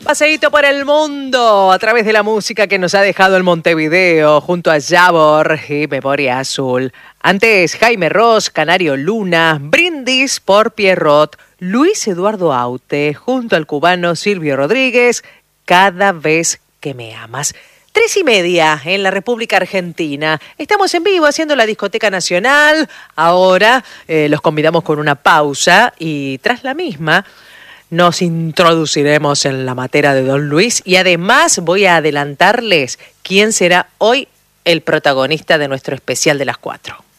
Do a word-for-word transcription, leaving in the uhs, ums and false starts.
Paseíto por el mundo a través de la música que nos ha dejado el Montevideo junto a Yabor y Memoria Azul. Antes Jaime Ross, Canario Luna, Brindis por Pierrot, Luis Eduardo Aute junto al cubano Silvio Rodríguez, Cada vez que me amas. Tres y media en la República Argentina. Estamos en vivo haciendo la Discoteca Nacional. Ahora eh, los convidamos con una pausa y tras la misma nos introduciremos en la materia de Don Luis y además voy a adelantarles quién será hoy el protagonista de nuestro especial de las cuatro.